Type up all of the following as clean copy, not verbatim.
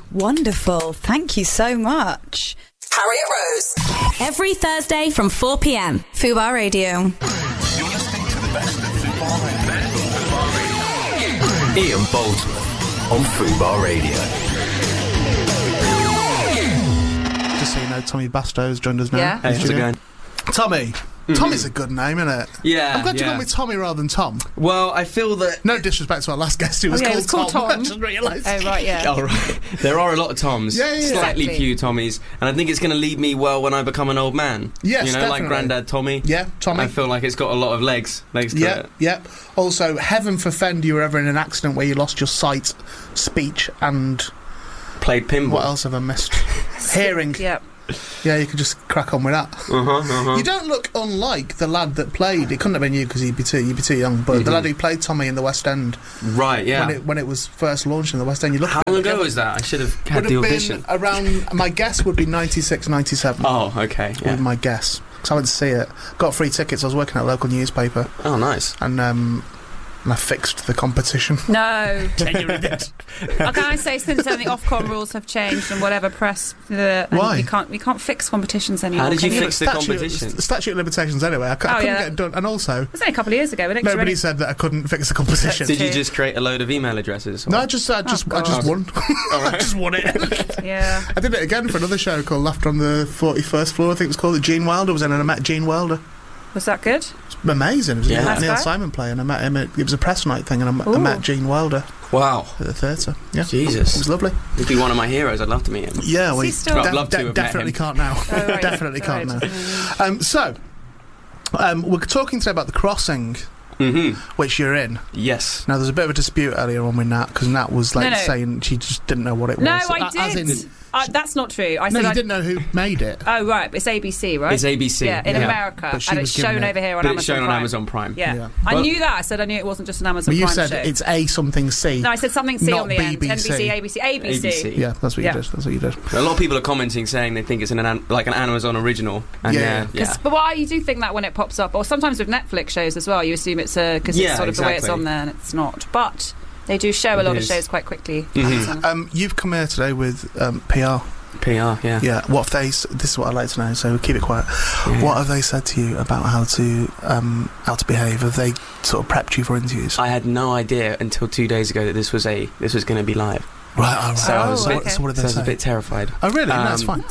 Wonderful. Thank you so much. Harriet Rose. Every Thursday from 4 p.m. Fubar Radio. You're listening to the best of Fubar Radio. Ian Bolton on Fubar Radio. Just so you know, Tommy Basto's joined us now. Yeah. Hey, how's it going? Tommy. Tommy's a good name, isn't it? Yeah. I'm glad you went with Tommy rather than Tom. Well, I feel that... No disrespect to our last guest who was called Tom. I just realised. Oh, right, yeah. Oh, right. There are a lot of Toms. Yeah. Slightly Exactly. few Tommies. And I think it's going to lead me well when I become an old man. Yes, You know, definitely. like Grandad Tommy. Yeah, Tommy. I feel like it's got a lot of legs to it. Yeah. Also, heaven forfend you were ever in an accident where you lost your sight, speech, and Played pinball. what else have I missed? Hearing. Yep. Yeah, you could just crack on with that. You don't look unlike the lad that played. It couldn't have been you because you'd be too young. But the lad who played Tommy in the West End, Right, yeah. when it was first launched in the West End, you looked. How long ago was that? I should have had Would the have audition. been around. My guess would be 96, 97. Oh, okay. Would Yeah. be my guess. Because I went to see it. Got free tickets. I was working at a local newspaper, Oh, nice. and I fixed the competition. No. Genuinely did. Can I say, since then the Ofcom rules have changed and whatever press... and Why? we can't fix competitions anymore. How did you can fix the competition? Statute of limitations anyway. I couldn't yeah. get it done. And also, It was only a couple of years ago. We didn't nobody really- said that I couldn't fix the competition. That's Did you Two. just create a load of email addresses? or- No, I just God. won. I just won it. Yeah. I did it again for another show called Laughter on the 41st Floor, I think it was called. That Gene Wilder was in, and I met Gene Wilder. Was that good? It's amazing. It was Yeah. a Nice Neil guy. Simon play, and I met him. It was a press night thing, and I Ooh. met Gene Wilder Wow. at the theatre. Yeah, it Jesus. was lovely. He'd be one of my heroes. I'd love to meet him. Yeah, he still- Well, I'd love to have met definitely him. can't now. Oh, right. Definitely can't Right. now. So, we're talking today about The Crossing, Mm-hmm. which you're in. Yes. Now, there's a bit of a dispute earlier on with Nat, because Nat was like No. saying she just didn't know what it No, was. I As did. in, That's not true. I no, said you I didn't know who made it. Oh, right. It's ABC, right? It's ABC. Yeah, in America. But she And was it's given shown it. over here on But Amazon it's shown on Prime. Amazon Prime. Yeah. Yeah. I Well- knew that. I said I knew it wasn't just an Amazon But you Prime said show. it's A something C. No, I said something C not on the end. BBC. NBC, ABC. ABC. Yeah, that's what Yeah. you did. That's what you did. A lot of people are commenting saying they think it's an Amazon original. And Yeah. But why you do think that when it pops up, or sometimes with Netflix shows as well, you assume it's because Yeah, it's sort of the way it's exactly. on there, and it's not. But they do show a lot of is. shows quite quickly. Mhm. You've come here today with PR. PR, yeah. Yeah. What have they? This is what I'd like to know. So keep it quiet. Yeah. What have they said to you about how to behave? Have they sort of prepped you for interviews? I had no idea until 2 days ago that this was going to be live. Right. All right. So I was- okay. So what did So I they was say? a bit terrified. Oh really? No, that's Um, fine.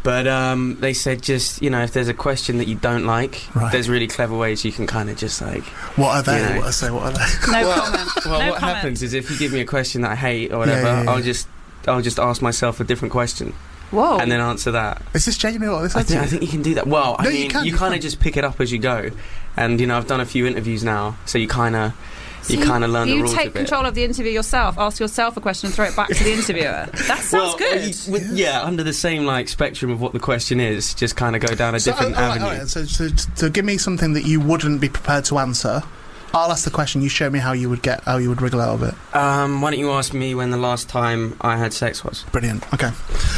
But they said just, if there's a question that you don't like, Right. there's really clever ways you can kind of just like... What are they? you know. What I say? What are they? No Well- comment. Well, no what comment. happens is if you give me a question that I hate or whatever, Yeah. I'll just ask myself a different question Whoa. and then answer that. Is this genuinely what they I said to you? think you can do that. Well, No, I you mean, can, you you kind can. of just pick it up as you go, and I've done a few interviews now, so you kind of So learn the you rules take a bit. control of the interview yourself, ask yourself a question and throw it back to the interviewer. That sounds good. Under the same spectrum of what the question is, just kind of go down a So, different all right, avenue. all right. So give me something that you wouldn't be prepared to answer. I'll ask the question. You show me how you would wriggle out of it. Why don't you ask me when the last time I had sex was? Brilliant. Okay.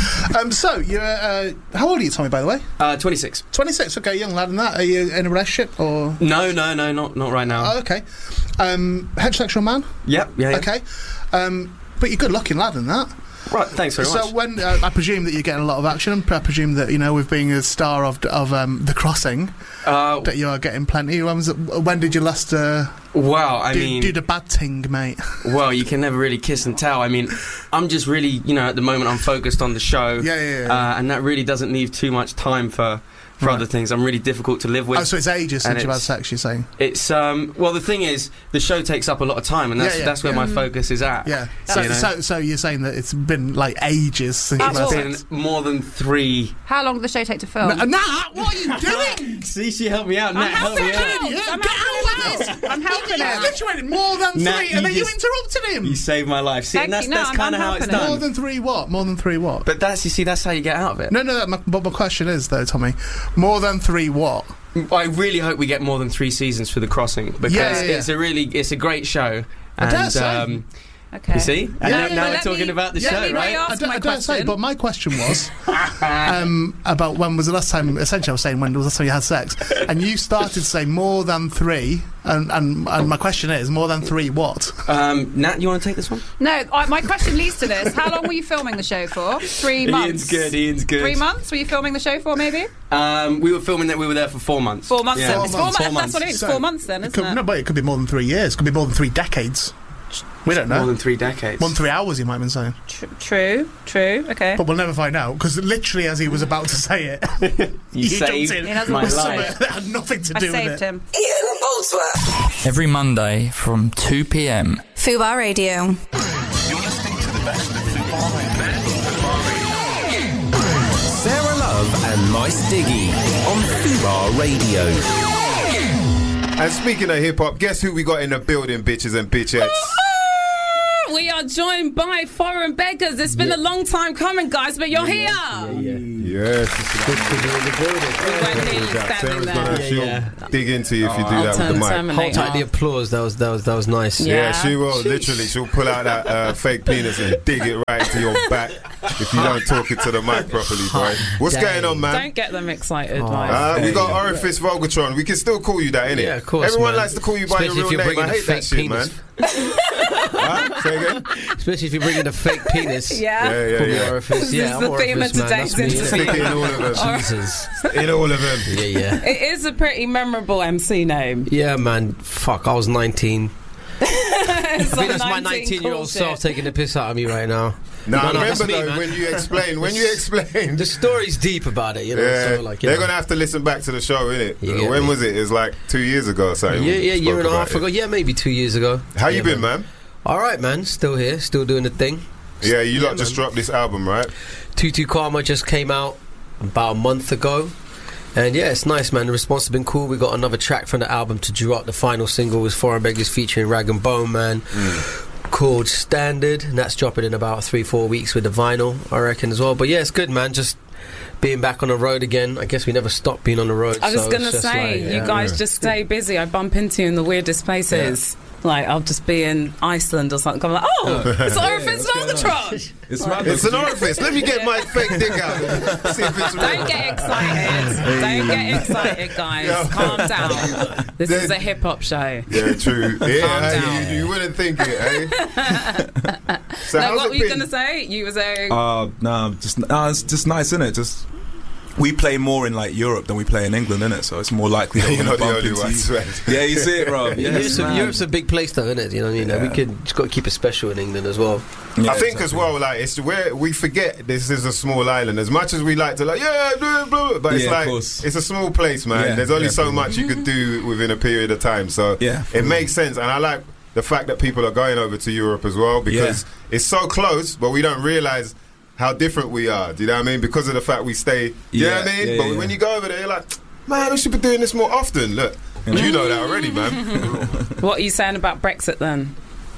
So you're how old are you, Tommy? By the way, 26. 26. Okay, young lad. And that are you in a relationship or? No, not right now. Oh, okay. Heterosexual man. Yep. Yeah. Okay. But you're good looking lad in that. Right. Thanks very much. So when I presume that you're getting a lot of action, and I presume that with being a star of The Crossing, that you are getting plenty. When did you last Well, I mean, do the bad thing, mate? well, you can never really kiss and tell. I mean, I'm just really, at the moment I'm focused on the show. Yeah. And that really doesn't leave too much time for Right. other things. I'm really difficult to live with. Oh, so it's ages And since you've had it's- sex, you're saying? It's well, the thing is, the show takes up a lot of time, and that's where my focus is at. Yeah. You know? So you're saying that it's been like ages since you've had It's sex? been more than 3. How long did the show take to film? Nat, what are you doing? See, she helped me out. Nat, help me out. I'm helping You him. literally more than Nat, three, you and then you just- interrupted him. You saved my life. See, Thank and that's you. No, I'm kind of how it's helping him. More done. than three what? More than three what? But that's how you get out of it. No, but my question is though, Tommy, more than three what? I really hope we get more than 3 seasons for The Crossing because Yeah. it's a great show. I dare And say. Okay. You see? And now we're let talking me- about the let show, me right? re-ask my I don't say, question. but my question was about when was the last time. Essentially, I was saying when was the last time you had sex, and you started to say more than 3, and my question is more than 3 what? Nat, you want to take this one? No, my question leads to this. How long were you filming the show for? 3 months. Ian's good. 3 months? Were you filming the show for, maybe? We were filming that. We were there for 4 months. 4 months Yeah. then. It's 4 months. 4 That's months. what it is. So 4 months then, isn't it? No, but it could be more than 3 years. It could be more than 3 decades. We don't know. More than 3 decades. More than 3 hours, you might have been saying. True. Okay. But we'll never find out, because literally as he was about to say it, You jumped saved in He doesn't my with want something life. that had nothing to I do with saved it. him. Every Monday from 2 p.m. Fubar Radio. You're listening to the best of Fubar Radio. Sarah Love and Mice Diggy on Fubar Radio. And speaking of hip hop, guess who we got in the building, bitches and bitchettes? We are joined by Foreign Beggars. It's been a long time coming, guys, but you're here. Yes, it's good to be in the building. We weren't nearly standing Sarah's there. gonna she'll dig into you if you do that with the mic. Terminate. Hold tight the applause. That was nice. Yeah, she will. Literally, she'll pull out that fake penis and dig it right into your back if you don't talk into the mic properly, boy. What's going on, man? Don't get them excited. Like. We got Orifice Volgatron. We can still call you that, innit? Yeah, of course. Everyone man. likes to call you by Especially your if real you're name. I bringing a hate that fake shit, man. penis. Say again? Especially if you're bringing a fake penis. Yeah. Call me Yeah. Orifice. This Yeah, is I'm the theme Orifice, of man. today's That's me. interview. Stick it in all of them. Jesus. In all of them. Yeah. It is a pretty memorable MC name. Yeah, man. Fuck, I was 19. I It's think like that's my 19 19-year-old cool self shit. taking the piss out of me right now. Now, No, remember that's me, though, man. when you explain. The story's deep about it, you know. Yeah, So, like, you they're know. gonna have to listen back to the show, innit? You get When me. was it? It was like 2 years ago or something. Yeah, we year spoke and a about half it. ago. Yeah, maybe 2 years ago. How you Yeah, been, man? All right, man. Still here, still doing the thing. Yeah, you lot man. just dropped this album, right? Tutu Karma just came out about a month ago. And yeah, it's nice, man. The response has been cool. We got another track from the album to drop. The final single was Foreign Beggars featuring Rag and Bone Man, called Standard, and that's dropping in about 3-4 weeks with the vinyl, I reckon, as well. But yeah, it's good, man. Just being back on the road again. I guess we never stopped being on the road. I was so going it's to just say, like, you guys just stay busy. I bump into you in the weirdest places. Like, I'll just be in Iceland or something. I'm like, oh, it's Orifice Volgatron. It's an orifice. Let me get my fake dick out. See if it's real. Don't get excited. Don't get excited, guys. Calm down. This is a hip hop show. Yeah, true. Yeah, Calm down. you wouldn't think it, eh? So No, how's what it were you been? going to say? You were saying... No, it's just nice, isn't it? Just we play more in like Europe than we play in England, innit? So it's more likely that we're You're gonna not the bump only into one, you. swear. Yeah, you see it, bro. Europe's a big place, though, isn't it? You know what I mean? Like, we could just got to keep it special in England as well. I think as well, like it's where we forget this is a small island. As much as we like to, like, blah, blah, but it's Yeah, of like course. it's a small place, man. Yeah, There's only so definitely. much you could do within a period of time. So it makes sense, and I like the fact that people are going over to Europe as well because it's so close, but we don't realise how different we are. Do you know what I mean? Because of the fact we stay. You know what I mean? But when you go over there, you're like, man, we should be doing this more often. Look, you know that already, man. What are you saying about Brexit then?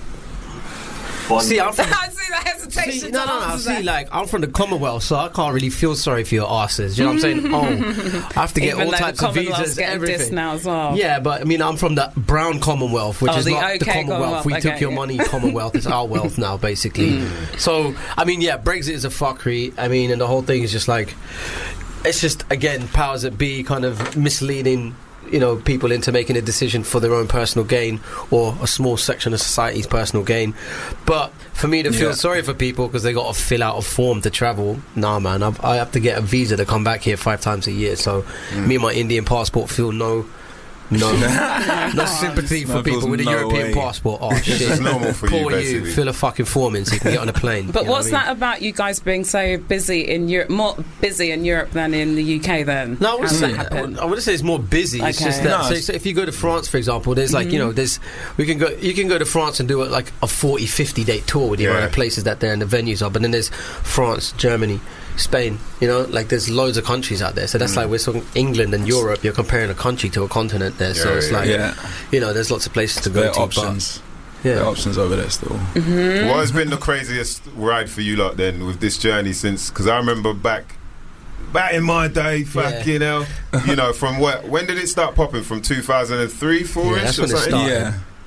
See, I'm from I see that hesitation. See, no. See, like, I'm from the Commonwealth, so I can't really feel sorry for your asses. You know what I'm saying? Oh, I have to get Even all though types the of Commonwealth's visas, getting everything. dissed now as well. Yeah, but I mean, I'm from the Brown Commonwealth, which Oh, is the not the OK Commonwealth. We Commonwealth, took okay, your yeah. money, Commonwealth. It's our wealth now, basically. So, I mean, yeah, Brexit is a fuckery. I mean, and the whole thing is just like, it's just, again, powers that be kind of misleading, you know, people into making a decision for their own personal gain or a small section of society's personal gain. But for me to feel sorry for people because they got to fill out a form to travel, nah, man, I have to get a visa to come back here 5 times a year. So me and my Indian passport feel no sympathy for people with a European passport. Oh shit, It's normal for you, poor basically. fill a fucking form in so you can get on a plane. But you know what's what I mean? that about you guys being so busy in Europe, more busy in Europe than in the UK then? No, I How wouldn't does say, that happen? I wouldn't say it's more busy. It's Okay. just that. No, So if you go to France, for example, there's like you know, you can go to France and do like a 40-50 day tour with the amount of places that there and the venues are. But then there's France, Germany, Spain. You know, like there's loads of countries out there. So that's like we're talking England and Europe. You're comparing a country to a continent there. So it's like you know, there's lots of places to go There are to. options. Yeah. There are options over there still. What has been the craziest ride for you lot then with this journey since? Because I remember back in my day, fucking hell, you know, from when did it start popping? From 2003, 4-ish that's or when it something? started.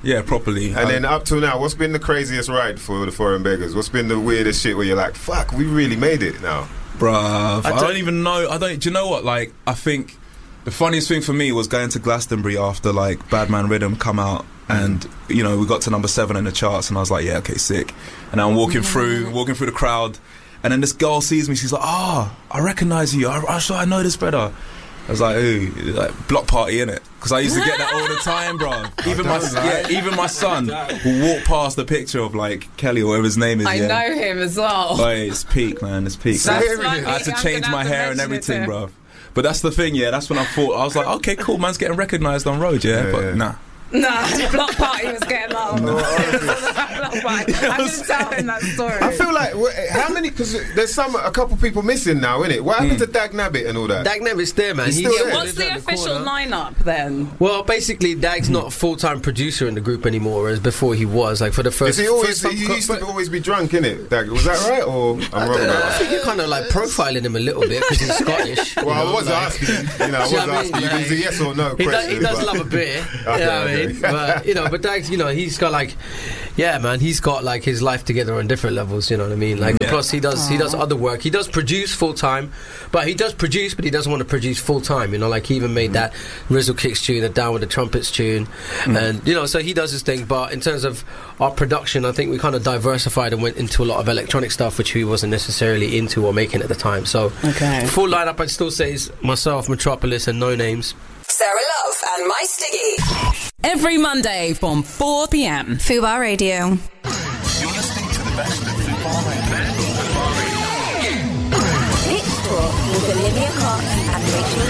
Yeah, properly. And then up till now, what's been the craziest ride for the Foreign Beggars? What's been the weirdest shit where you're like, fuck, we really made it now? Bruv, I don't even know. Do you know what? Like, I think the funniest thing for me was going to Glastonbury after, like, Bad Man Rhythm come out. And, you know, we got to number 7 in the charts. And I was like, yeah, okay, sick. And I'm walking through the crowd. And then this girl sees me. She's like, I recognise you. I know this better. I was like, ooh, like Block Party, innit? Because I used to get that all the time, bro. Even my son will walk past the picture of, like, Kelly or whatever his name is. I know him as well. Like, it's peak, man. It's peak. I had to change my hair and everything, bro. But that's the thing, yeah. That's when I thought, I was like, okay, cool, man's getting recognised on road, yeah. But nah. Nah, Block Party was getting loud. I'm going to tell him that story. I feel like, how many, because there's a couple people missing now, innit? What happened to Dag Nabbit and all that? Dag Nabbit's there, man. He's still there. What's the official lineup then? Well, basically, Dag's not a full-time producer in the group anymore, whereas before he was. Like, for the first... He used to always be drunk, innit, Dag? Was that right, or I'm wrong about that? I think you're kind of, like, profiling him a little bit, because he's Scottish. Well, I was asking you, it's a yes or no question. He does love a beer, you know what I mean? But, you know, but Dags, you know, he's got like, yeah, man, he's got like his life together on different levels. You know what I mean? Like, plus he does other work. He does produce full time, but he doesn't want to produce full time. You know, like he even made that Rizzle Kicks tune, the Down with the Trumpets tune, and you know, so he does his thing. But in terms of our production, I think we kind of diversified and went into a lot of electronic stuff, which he wasn't necessarily into or making at the time. So, full lineup, I'd still say is myself, Metropolis, and No Names. Sarah Love and My Stiggy. Every Monday from 4 p.m. Fubar Radio. You're listening to the best of Fubar Radio. Mixed Talk with Olivia Cox and Rachel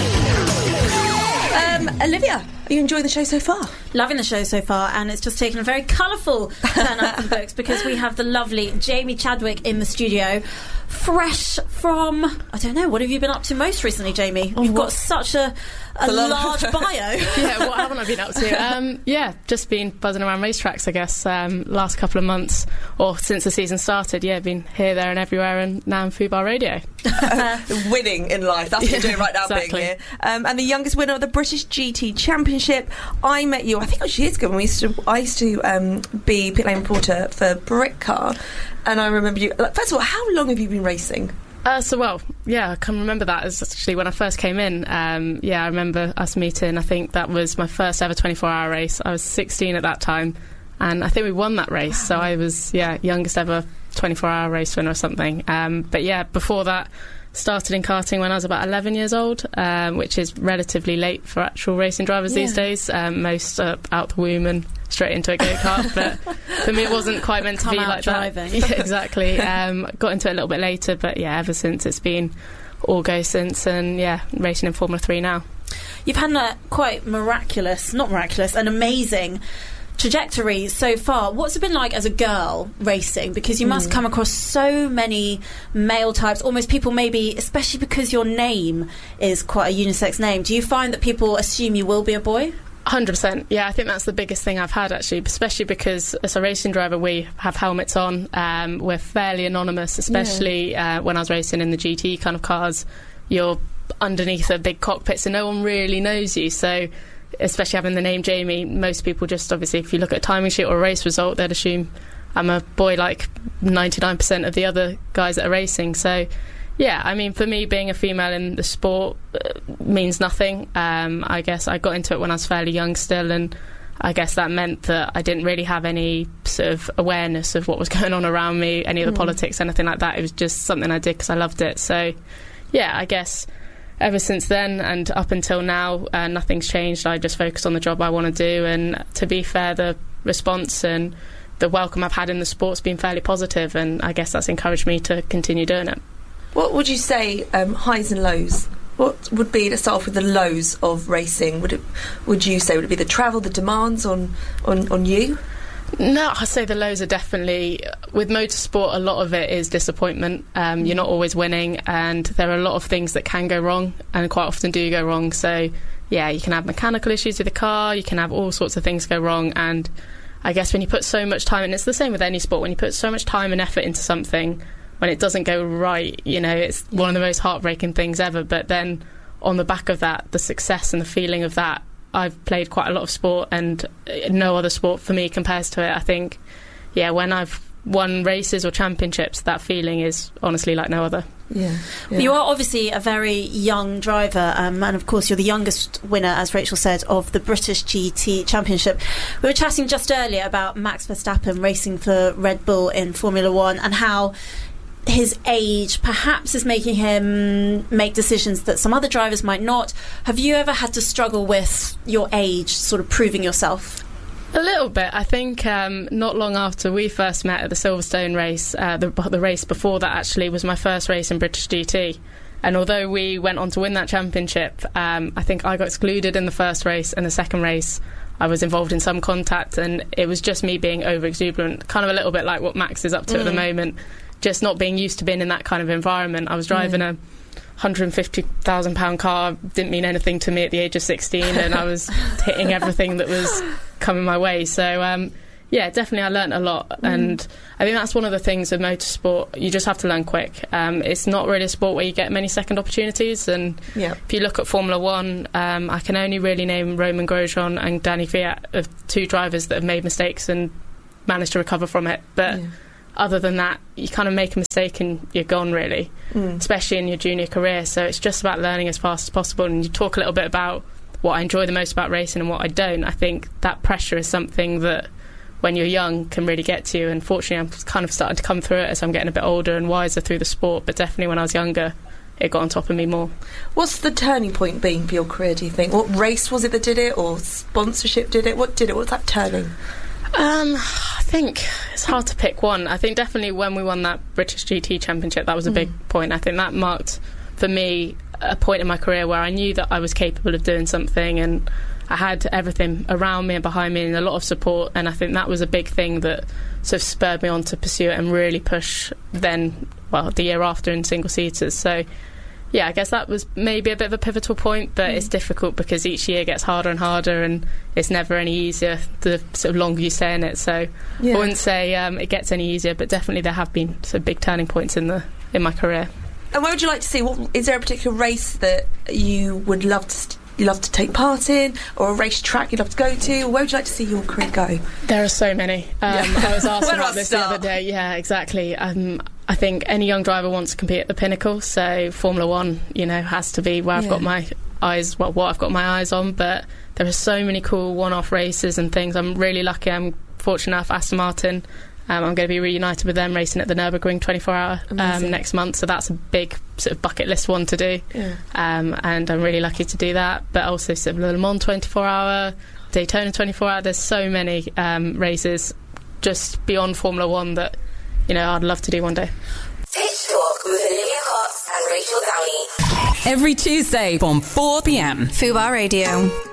Downey. Olivia, are you enjoying the show so far? Loving the show so far, and it's just taken a very colourful turn up in books because we have the lovely Jamie Chadwick in the studio, fresh from, I don't know, what have you been up to most recently, Jamie? You've got such a large bio. Yeah, what haven't I been up to? Just been buzzing around racetracks, I guess, last couple of months, or since the season started. Yeah, been here, there and everywhere, and now in Fubar Radio. Winning in life, that's what you're doing right now, exactly. Being here. And the youngest winner of the British GT Championship. I met you, I think it was years ago, when I used to be pit lane reporter for Britcar, and I remember you. First of all, how long have you been racing? I can remember that as actually when I first came in. I remember us meeting. I think that was my first ever 24-hour race. I was 16 at that time, and I think we won that race. So I was youngest ever 24-hour race winner or something. Before that, started in karting when I was about 11 years old, which is relatively late for actual racing drivers these days. Most are out the womb and straight into a go-kart, but for me it wasn't quite meant to be like driving. That. Yeah, exactly. Got into it a little bit later, but ever since it's been all go since, and racing in Formula 3 now. You've had a quite an amazing trajectory so far. What's it been like as a girl racing? Because you must come across so many male types, almost people maybe, especially because your name is quite a unisex name. Do you find that people assume you will be a boy? 100%. Yeah, I think that's the biggest thing I've had, actually, especially because as a racing driver we have helmets on. We're fairly anonymous, especially when I was racing in the GT kind of cars. You're underneath a big cockpit, so no one really knows you. So especially having the name Jamie, most people just, obviously, if you look at a timing sheet or a race result, they'd assume I'm a boy like 99% of the other guys that are racing. So I mean, for me, being a female in the sport means nothing. I guess I got into it when I was fairly young still, and I guess that meant that I didn't really have any sort of awareness of what was going on around me, any of the politics, anything like that. It was just something I did because I loved it. So I guess ever since then and up until now, nothing's changed. I just focus on the job I want to do, and to be fair, the response and the welcome I've had in the sport's been fairly positive, and I guess that's encouraged me to continue doing it. What would you say highs and lows? What would be, to start off with, the lows of racing? Would you say would it be the travel, the demands on you? No, I'd say the lows are definitely, with motorsport, a lot of it is disappointment. You're not always winning, and there are a lot of things that can go wrong, and quite often do go wrong. So you can have mechanical issues with the car, you can have all sorts of things go wrong, and I guess when you put so much time, and it's the same with any sport, when you put so much time and effort into something, when it doesn't go right, it's one of the most heartbreaking things ever. But then on the back of that, the success and the feeling of that I've played quite a lot of sport, and no other sport for me compares to it. I think, when I've won races or championships, that feeling is honestly like no other. Yeah. You are obviously a very young driver, and of course you're the youngest winner, as Rachel said, of the British GT Championship. We were chatting just earlier about Max Verstappen racing for Red Bull in Formula 1 and how his age perhaps is making him make decisions that some other drivers might not. Have you ever had to struggle with your age, sort of proving yourself? A little bit. I think not long after we first met at the Silverstone race, the race before that actually was my first race in British GT. And although we went on to win that championship, I think I got excluded in the first race, and the second race I was involved in some contact, and it was just me being over-exuberant, kind of a little bit like what Max is up to at the moment, just not being used to being in that kind of environment. I was driving a £150,000 car, didn't mean anything to me at the age of 16, and I was hitting everything that was coming my way. So definitely I learnt a lot, and I think that's one of the things with motorsport. You just have to learn quick. It's not really a sport where you get many second opportunities, and if you look at Formula 1, I can only really name Romain Grosjean and Danny Kvyat of two drivers that have made mistakes and managed to recover from it, but other than that, you kind of make a mistake and you're gone, really, especially in your junior career. So it's just about learning as fast as possible. And you talk a little bit about what I enjoy the most about racing and what I don't. I think that pressure is something that when you're young can really get to you, and fortunately I'm kind of starting to come through it as I'm getting a bit older and wiser through the sport, but definitely when I was younger it got on top of me more. What's the turning point been for your career, do you think? What race was it that did it, or sponsorship did it? What did it? What was that turning? I think it's hard to pick one. I think definitely when we won that British GT Championship, that was a big point. I think that marked, for me, a point in my career where I knew that I was capable of doing something, and I had everything around me and behind me and a lot of support, and I think that was a big thing that sort of spurred me on to pursue it and really push then, the year after in single-seaters. So I guess that was maybe a bit of a pivotal point, but it's difficult because each year gets harder and harder, and it's never any easier the sort of longer you stay in it. So I wouldn't say it gets any easier, but definitely there have been some big turning points in my career. And where would you like to see? Is there a particular race that you would love to take part in, or a racetrack you'd love to go to? Or where would you like to see your career go? There are so many. I was asked about this the other day. Yeah, exactly. I think any young driver wants to compete at the pinnacle, so Formula 1, has to be where I've got my eyes, what I've got my eyes on, but there are so many cool one-off races and things. I'm really lucky. I'm fortunate enough, Aston Martin, I'm going to be reunited with them racing at the Nürburgring 24-hour next month, so that's a big sort of bucket list one to do, and I'm really lucky to do that. But also sort of Le Mans 24-hour, Daytona 24-hour, there's so many races just beyond Formula 1 that I'd love to do one day. Pitch Talk with Olivia Cox and Rachel Downey. Every Tuesday from 4 p.m. Fubar Radio.